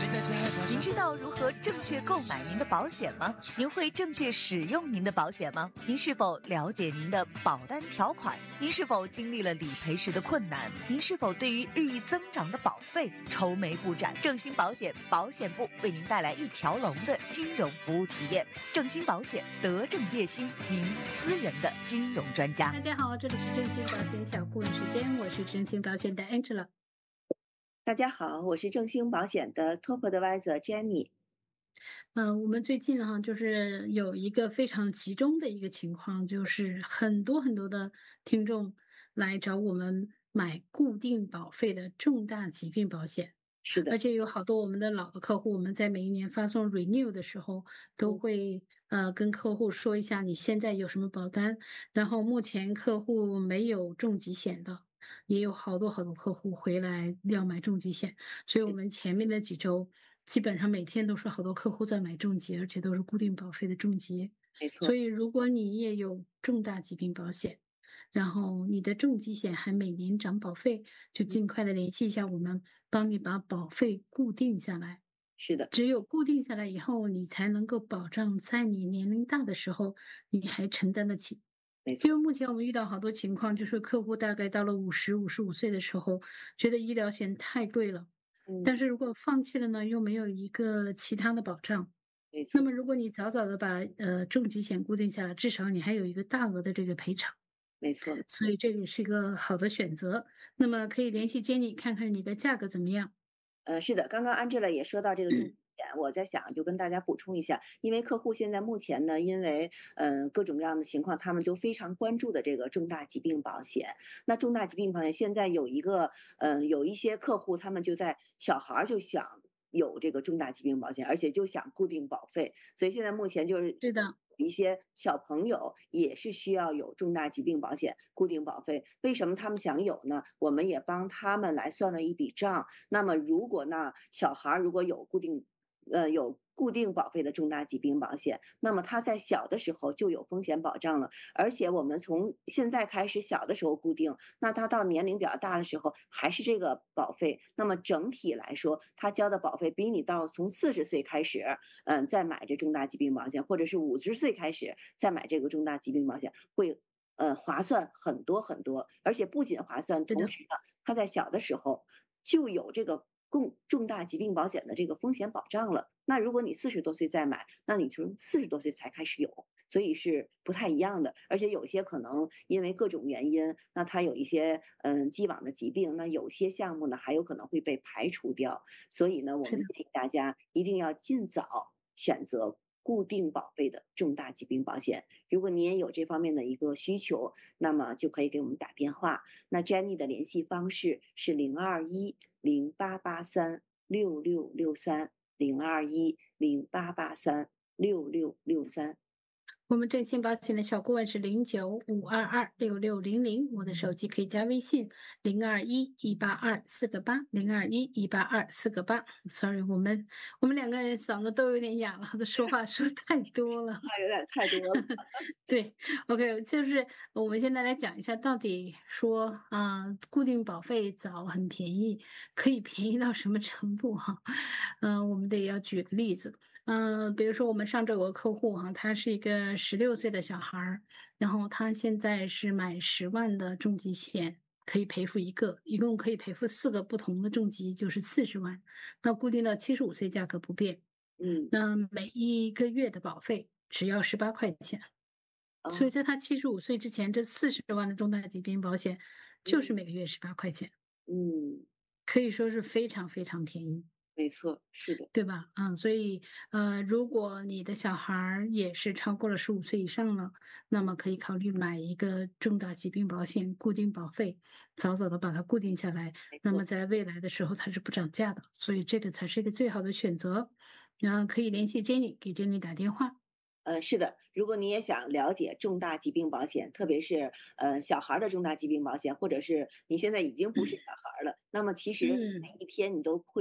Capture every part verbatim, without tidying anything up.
您知道如何正确购买您的保险吗？您会正确使用您的保险吗？您是否了解您的保单条款？您是否经历了理赔时的困难？您是否对于日益增长的保费愁眉不展？正兴保险保险部为您带来一条龙的金融服务体验。正兴保险，德正业兴，您私人的金融专家。 大家好，这里是正兴保险小顾问时间，我是正兴保险的 Angela。 大家好，我是正兴保险的 Top Advisor Jenny。 嗯、呃，我们最近哈，就是有一个非常集中的一个情况，就是很多很多的听众来找我们买固定保费的重大疾病保险。 是的， 而且有好多我们的老的客户，我们在每一年发送 renew 的时候，都会呃跟客户说一下你现在有什么保单，然后目前客户没有重疾险的，也有好多好多客户回来要买重疾险，所以我们前面的几周基本上每天都是好多客户在买重疾，而且都是固定保费的重疾。 没错。 所以如果你也有重大疾病保险，然后你的重疾险还每年涨保费，就尽快的联系一下我们，帮你把保费固定下来。 是的， 只有固定下来以后，你才能够保障在你年龄大的时候，你还承担得起。 没错。 因为目前我们遇到好多情况，就是客户大概到了五十、五十五岁的时候，觉得医疗险太贵了， 嗯， 但是如果放弃了呢，又没有一个其他的保障。 没错。 那么如果你早早的把呃重疾险固定下来，至少你还有一个大额的这个赔偿。 没错。 所以这个是一个好的选择。那么可以联系 Jenny 看看你的价格怎么样。 呃，是的，刚刚 Angela 也说到这个重疾险，我在想就跟大家补充一下，因为客户现在目前呢，因为呃各种各样的情况，他们都非常关注的这个重大疾病保险。那重大疾病保险现在有一个呃有一些客户，他们就在小孩儿就想有这个重大疾病保险，而且就想固定保费，所以现在目前就是是的， 一些小朋友也是需要有重大疾病保险固定保费。为什么他们想有呢？我们也帮他们来算了一笔账。那么如果呢，小孩如果有固定呃有固定保费的重大疾病保险，那么他在小的时候就有风险保障了，而且我们从现在开始小的时候固定，那他到年龄比较大的时候还是这个保费，那么整体来说，他交的保费比你到从四十岁开始，嗯，再买这重大疾病保险，或者是五十岁开始再买这个重大疾病保险，会呃划算很多很多，而且不仅划算，同时呢，他在小的时候就有这个共重大疾病保险的这个风险保障了。那如果你四十多岁再买，那你从四十多岁才开始有，所以是不太一样的。而且有些可能因为各种原因，那他有一些嗯既往的疾病，那有些项目呢还有可能会被排除掉。所以呢，我们建议大家一定要尽早选择固定保费的重大疾病保险。如果你也有这方面的一个需求，那么就可以给我们打电话。那 Jenny 的联系方式是零二一零八八三六六六三零二一零八八三六六六三。 我们正兴保险的小顾问是零九五二二六六零零，我的手机可以加微信零二一一八二四个八零二一一八二四个八。Sorry，我们我们两个人嗓子都有点哑了，都说话说太多了， 有点太多了。 对 ，OK， 就是我们现在来讲一下，到底说啊、呃固定保费早很便宜，可以便宜到什么程度哈？嗯、呃，我们得要举个例子。嗯、呃，比如说我们上周有个客户哈，他是一个十六岁的小孩儿，然后他现在是买十万的重疾险，可以赔付一个，一共可以赔付四个不同的重疾，就是四十万。那固定到七十五岁价格不变， 嗯， 那每一个月的保费只要十八块钱。所以在他七十五岁之前，这四十万的重大疾病保险就是每个月十八块钱， 嗯， 可以说是非常非常便宜。 没错，是的。 对吧？嗯，所以呃，如果你的小孩儿也是超过了十五岁以上了，那么可以考虑买一个重大疾病保险，固定保费，早早的把它固定下来。那么在未来的时候它是不涨价的，所以这个才是一个最好的选择。然后可以联系 Jenny，给 Jenny 打电话。 呃，是的，如果你也想了解重大疾病保险，特别是呃小孩儿的重大疾病保险，或者是你现在已经不是小孩儿了，那么其实嗯每一天你都会比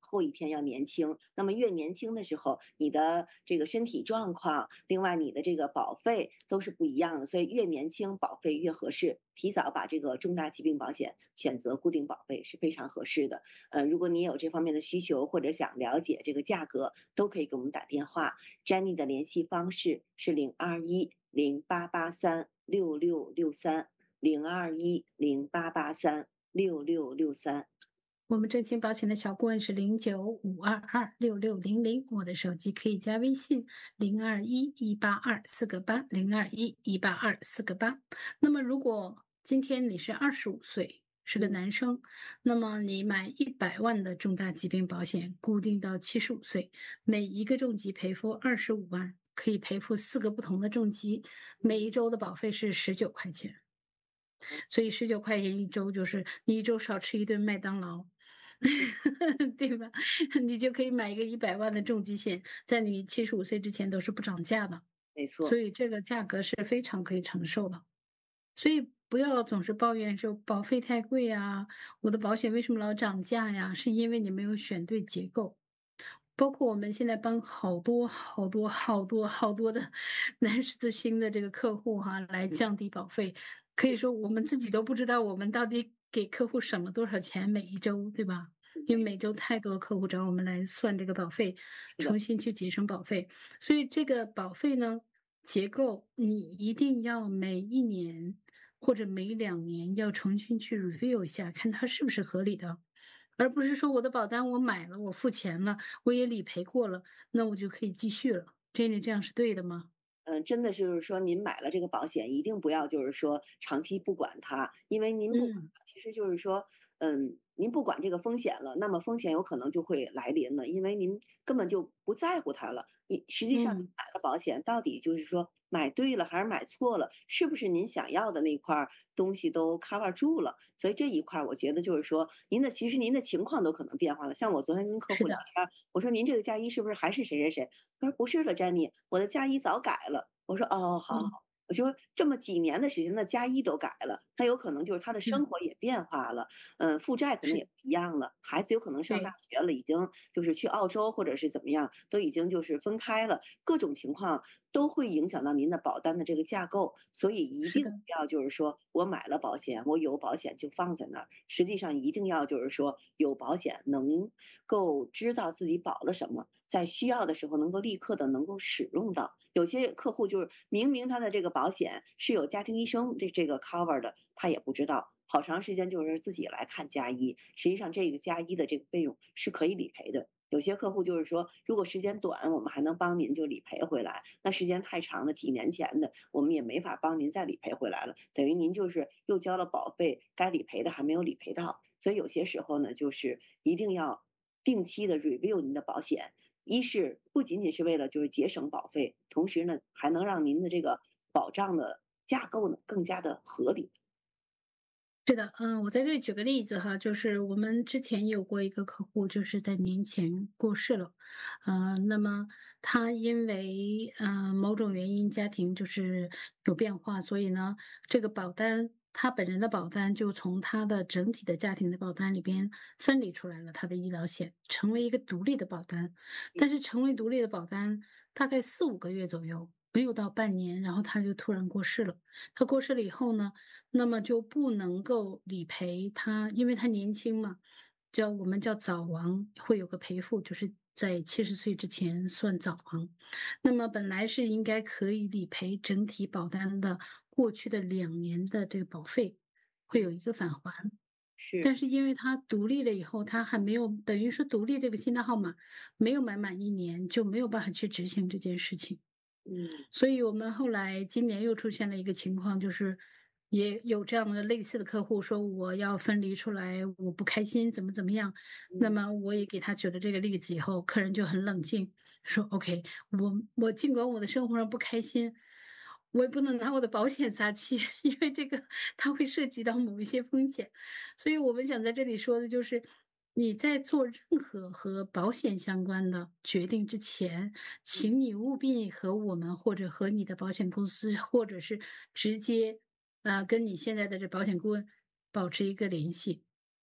后一天要年轻。那么越年轻的时候，你的这个身体状况，另外你的这个保费都是不一样的，所以越年轻保费越合适。提早把这个重大疾病保险选择固定保费是非常合适的。呃，如果你有这方面的需求或者想了解这个价格，都可以给我们打电话。Jenny 的联系方式是零二一零八八三六六六三零二一零八八三六六六三。 我们正清保险的小顾问是零九五二二六六零零，我的手机可以加微信零二一一八二四个八零二一一八二四个八。那么如果今天你是二十五岁，是个男生，那么你买一百万的重大疾病保险，固定到七十五岁，每一个重疾赔付二十五万，可以赔付四个不同的重疾，每一周的保费是十九块钱。所以十九块钱一周，就是你一周少吃一顿麦当劳，对吧？你就可以买一个一百万的重疾险，在你七十五岁之前都是不涨价的。 没错。 所以这个价格是非常可以承受的。所以不要总是抱怨说保费太贵啊，我的保险为什么老涨价呀？是因为你没有选对结构。包括我们现在帮好多好多好多好多的男士的新的这个客户哈，来降低保费，可以说我们自己都不知道我们到底给客户省了多少钱每一周，对吧？因为每周太多客户找我们来算这个保费，重新去节省保费，所以这个保费呢，结构你一定要每一年或者每两年要重新去 review 一下，看它是不是合理的。而不是说我的保单我买了，我付钱了，我也理赔过了，那我就可以继续了。Jenny 这样是对的吗？ 嗯，真的是就是说您买了这个保险，一定不要就是说长期不管它，因为您不管嗯， 它，其实就是说，嗯，您不管这个风险了，那么风险有可能就会来临了，因为您根本就不在乎它了。你实际上你嗯， 买了保险，到底就是说买对了还是买错了，是不是您想要的那块儿东西都 cover 住了？所以这一块儿我觉得就是说，您的其实您的情况都可能变化了。像我昨天跟客是的， 户聊天儿，我说您这个嫁衣是不是还是谁谁谁？他说不是了，Jenny，我的嫁衣早改了。我说哦，好嗯， 好。我说这么几年的时间，那加一都改了，他有可能就是他的生嗯， 活也变化了，嗯，负债可能也是， 不一样了，孩子有可能上大对， 学了，已经就是去澳洲或者是怎么样，都已经就是分开了，各种情况都会影响到您的保单的这个架构，所以一是的， 定不要就是说我买了保险，我有保险就放在那儿，实际上一定要就是说有保险能够知道自己保了什么，在需要的时候能够立刻的能够使用到。有些客户就是明明他的这个保险是有家庭医生这这个 cover 的，他也不知道，好长时间就是自己来看加医，实际上这个加医的这个费用是可以理赔的。有些客户就是说，如果时间短，我们还能帮您就理赔回来；那时间太长了，几年前的，我们也没法帮您再理赔回来了。等于您就是又交了保费，该理赔的还没有理赔到。所以有些时候呢，就是一定要定期的 review 您的保险，一是不仅仅是为了就是节省保费，同时呢还能让您的这个保障的架构呢更加的合理。 是的，嗯，我在这里举个例子哈，就是我们之前有过一个客户，就是在年前过世了，呃，那么他因为呃某种原因家庭就是有变化，所以呢，这个保单他本人的保单就从他的整体的家庭的保单里边分离出来了，他的医疗险成为一个独立的保单，但是成为独立的保单大概四五个月左右，没有到半年，然后他就突然过世了。他过世了以后呢？那么就不能够理赔他，因为他年轻嘛，叫我们叫早亡，会有个赔付，就是在七十岁之前算早亡。那么本来是应该可以理赔整体保单的过去的两年的这个保费，会有一个返还。 是。 但是因为他独立了以后，他还没有等于说独立这个新的号码没有满满一年，就没有办法去执行这件事情。 嗯。 所以我们后来今年又出现了一个情况，就是也有这样的类似的客户说我要分离出来，我不开心，怎么怎么样。那嗯。 么我也给他举了这个例子以后，客人就很冷静，说 OK，我我尽管我的生活上不开心，我也不能拿我的保险撒气，因为这个它会涉及到某一些风险。所以我们想在这里说的就是，你在做任何和保险相关的决定之前，请你务必和我们或者和你的保险公司，或者是直接，呃，跟你现在的这保险顾问保持一个联系。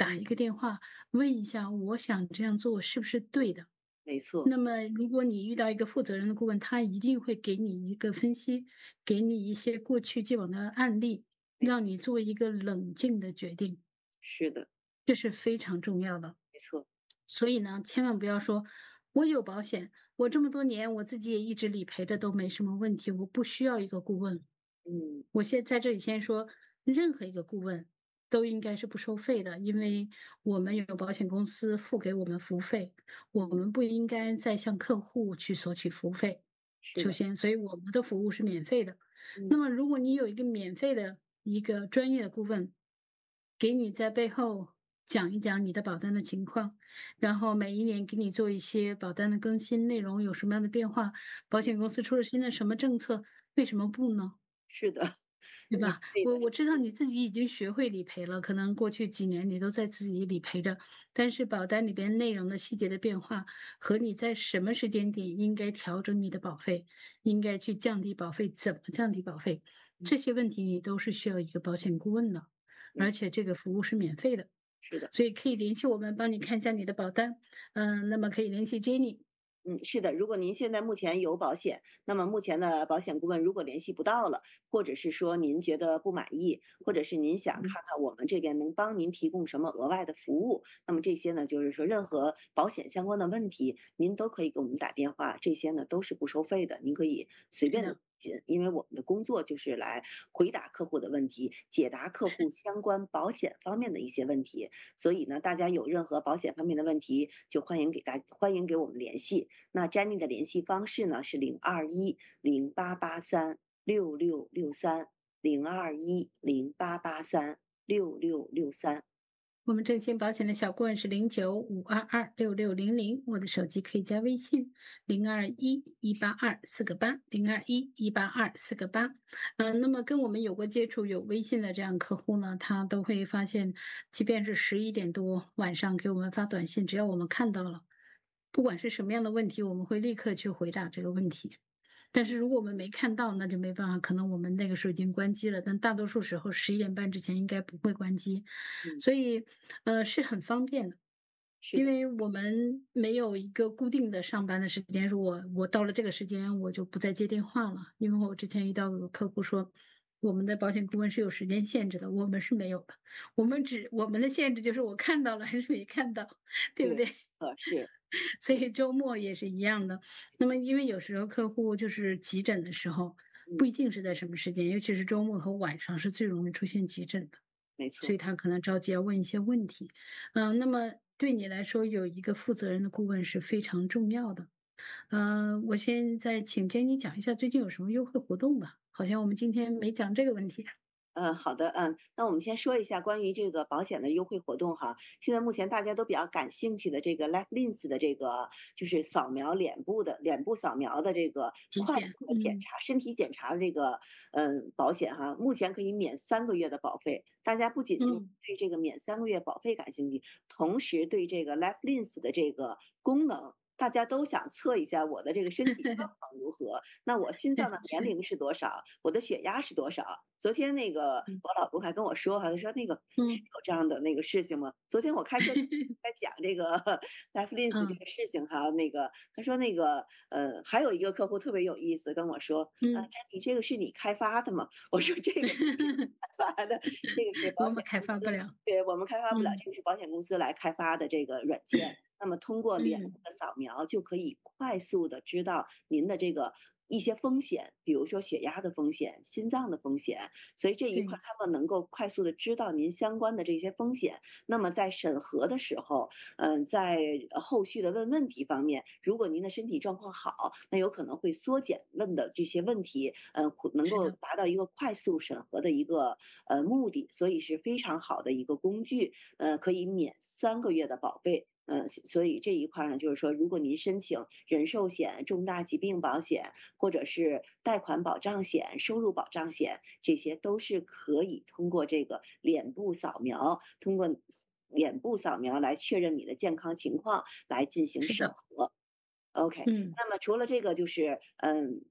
打一个电话问一下，我想这样做是不是对的？ 没错， 那么，如果你遇到一个负责任的顾问，他一定会给你一个分析，给你一些过去既往的案例， 没让你做一个冷静的决定， 是的， 这是非常重要的。 没错， 所以呢，千万不要说我有保险，我这么多年我自己也一直理赔着都没什么问题，我不需要一个顾问。 嗯， 我现在这里先说，任何一个顾问都应该是不收费的，因为我们有保险公司付给我们服务费，我们不应该再向客户去索取服务费。 是的， 首先，所以我们的服务是免费的。那嗯， 么，如果你有一个免费的一个专业的顾问，给你在背后讲一讲你的保单的情况，然后每一年给你做一些保单的更新内容有什么样的变化，保险公司出了新的什么政策，为什么不呢？ 是的， 对吧？ 免费的， 我我知道你自己已经学会理赔了，可能过去几年你都在自己理赔着，但是保单里边内容的细节的变化和你在什么时间点应该调整你的保费，应该去降低保费，怎么降低保费， 嗯， 这些问题你都是需要一个保险顾问的， 没错， 而且这个服务是免费的， 是的。 所以可以联系我们帮你看一下你的保单，嗯，那么可以联系 Jenny。 嗯，是的，如果您现在目前有保险，那么目前的保险顾问如果联系不到了，或者是说您觉得不满意，或者是您想嗯， 看看我们这边能帮您提供什么额外的服务，那么这些呢，就是说任何保险相关的问题，您都可以给我们打电话，这些呢都是不收费的，您可以随便的。 是的， 因为我们的工作就是来回答客户的问题，解答客户相关保险方面的一些问题。所以呢，大家有任何保险方面的问题，就欢迎给大欢迎给我们联系。那 Jenny 的联系方式呢是零二一零八八三六六六三零二一零八八三六六六三。 我们振兴保险的小顾问是零九五二二六六零零，我的手机可以加微信零二一一八二四个八零二一一八二四个八。嗯，那么跟我们有过接触、有微信的这样客户呢，他都会发现，即便是十一点多晚上给我们发短信，只要我们看到了，不管是什么样的问题，我们会立刻去回答这个问题。但是如果我们没看到，那就没办法，可能我们那个时候已经关机了，但大多数时候十一点半之前应该不会关机， 嗯， 所以，呃，是很方便的。 是的， 因为我们没有一个固定的上班的时间，说我我到了这个时间我就不再接电话了。因为我之前遇到有客户说，我们的保险顾问是有时间限制的，我们是没有的。我们只我们的限制就是我看到了还是没看到，对不对， 对？ 呃，是， 所以周末也是一样的。那么因为有时候客户就是急诊的时候，不嗯， 一定是在什么时间，尤其是周末和晚上是最容易出现急诊的， 没错。 所以他可能着急要问一些问题。嗯、那么对你来说，有一个负责任的顾问是非常重要的。嗯、我现在请 Jenny 讲一下最近有什么优惠活动吧。好像我们今天没讲这个问题。 嗯，好的，嗯，那我们先说一下关于这个保险的优惠活动哈。现在目前大家都比较感兴趣的这个 LifeLinks 的这个就是扫描脸部的脸部扫描的这个体检， 快速的检嗯查、身体检查的这个嗯保险哈，目前可以免三个月的保费。大家不仅嗯， 对这个免三个月保费感兴趣，同时对这个 LifeLinks 的这个功能。大家都想测一下我的这个身体状况如何，那我心脏的年龄是多少，我的血压是多少？昨天那个嗯我老公还跟我说哈，他说那个是嗯有这样的那个事情吗？昨天我开车在讲这个 Life Lens 这嗯个事情哈，那个他说那个呃还有一个客户特别有意思，跟我说啊， 嗯， 詹妮这个是你开发的吗？我说这个不是开发的，这个是保险我们开公司， 发不了。 对我们开发不了， 嗯这个是保险公司来开发的这个软件。那么通过脸部嗯， 的扫描，就可以快速的知道您的这个一些风险，比如说血压的风险、心脏的风险，所以这一块对， 儿他们能够快速的知道您相关的这些风险。那么在审核的时候，嗯，在呃后续的问问题方面，如果您的身体状况好，那有可能会缩减问的这些问题，嗯，能是的， 够达到一个快速审核的一个呃目的，所以是非常好的一个工具，呃，可以免三个月的保费。嗯，所以这一块儿呢，就是说，如果您申请人寿险、重大疾病保险，或者是贷款保障险、收入保障险，这些都是可以通过这个脸部扫描，通过脸部扫描来确认你的健康情况，来进行是的， 审核。OK， 嗯那么除了这个，就是嗯。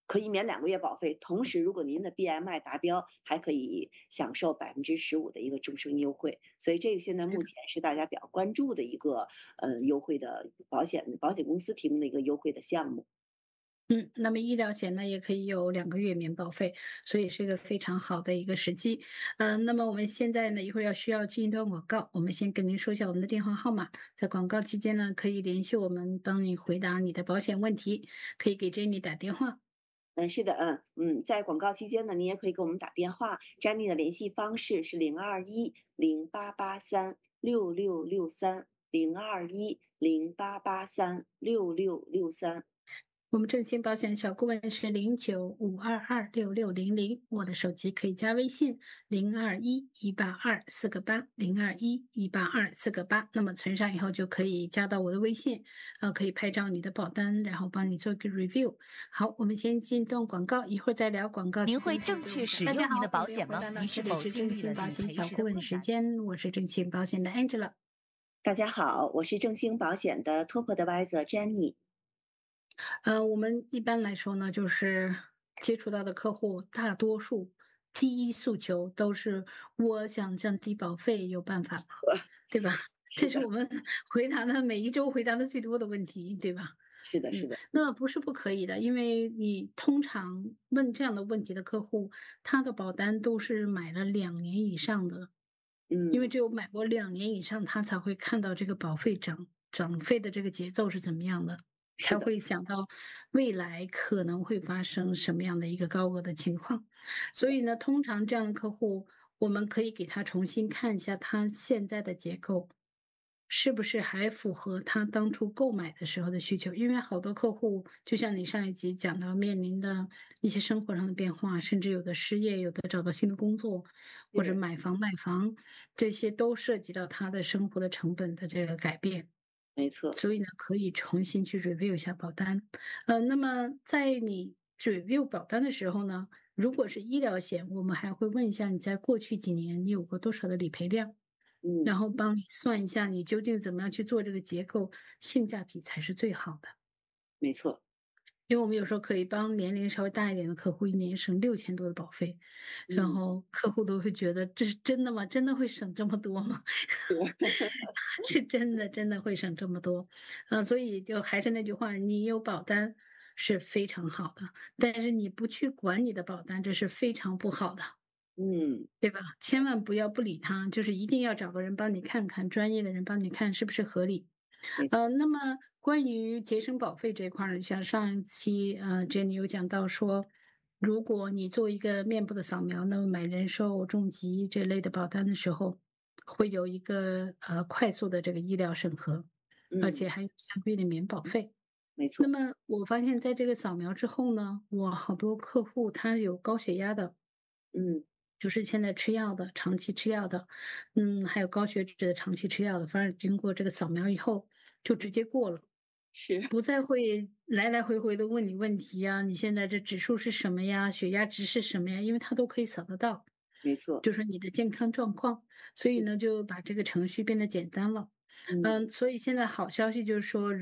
可以免两个月保费，同时如果您的 B M I 达标，还可以享受百分之十五的一个终身优惠。所以这个现在目前是大家比较关注的一个呃优惠的保险保险公司提供的一个优惠的项目。 嗯，那么医疗险呢也可以有两个月免保费，所以是一个非常好的一个时机。嗯，那么我们现在呢一会儿要需要进一段广告，我们先跟您说一下我们的电话号码，在广告期间呢可以联系我们，帮你回答你的保险问题，可以给 Jenny 打电话。 嗯，是的，嗯嗯，在广告期间呢，您也可以给我们打电话，Jenny 的联系方式是零二一零八八三六六六三零二一零八八三六六六三。 我们正兴保险小顾问是零九五二二六六零零，我的手机可以加微信零二一一八二四个八零二一一八二四个八，那么存上以后就可以加到我的微信，呃，可以拍照你的保单，然后帮你做一个 review。好，我们先进段广告，一会儿再聊广告。 您会正确使用您的保险吗？您是否是正经历了兴保险理赔时小顾问时的困难？ 间，我是正兴保险的 Angela。 大家好，我是正兴保险的 Top Advisor Jenny。 呃，我们一般来说呢，就是接触到的客户，大多数第一诉求都是我想降低保费，有办法吗？对吧？这是的， 是我们回答的每一周回答的最多的问题，对吧？ 是的，是嗯， 的， 那不是不可以的，因为你通常问这样的问题的客户，他的保单都是买了两年以上的，因为嗯， 只有买过两年以上，他才会看到这个保费涨涨费的这个节奏是怎么样的，才是的， 会想到未来可能会发生什么样的一个高额的情况。所以呢，通常这样的客户，我们可以给他重新看一下他现在的结构，是不是还符合他当初购买的时候的需求？因为好多客户，就像你上一集讲到，面临的一些生活上的变化，甚至有的失业，有的找到新的工作，或者是， 买房卖房，这些都涉及到他的生活的成本的这个改变。 没错， 所以呢，可以重新去 review 一下保单。呃，那么在你 review 保单的时候呢，如果是医疗险，我们还会问一下你在过去几年你有过多少的理赔量， 嗯， 然后帮你算一下你究竟怎么样去做这个结构，性价比才是最好的。 没错， 因为我们有时候可以帮年龄稍微大一点的客户一年省六千多的保费，然嗯， 后客户都会觉得这是真的吗？真的会省这么多吗？是真的，真的会省这么多。呃，所以就还是那句话，你有保单是非常好的，但是你不去管你的保单，这是非常不好的。 嗯， 对吧？千万不要不理他，就是一定要找个人帮你看看，专业的人帮你看是不是合理。 没错， 呃，那么关于节省保费这一块儿，像上一期呃 Jenny 有讲到说，如果你做一个面部的扫描，那么买人寿、重疾这类的保单的时候，会有一个呃快速的这个医疗审核，而嗯， 且还有相对的免保费。 没错， 那么我发现在这个扫描之后呢，我好多客户他有高血压的。 嗯， 就是现在吃药的，长期吃药的，嗯，还有高血脂的长期吃药的，反而经过这个扫描以后，就直接过了， 是， 不再会来来回回的问你问题呀，你现在这指数是什么呀？血压值是什么呀？因为它都可以扫得到， 没错， 就是你的健康状况，所以呢，就把这个程序变得简单了。 嗯。 嗯，所以现在好消息就是说，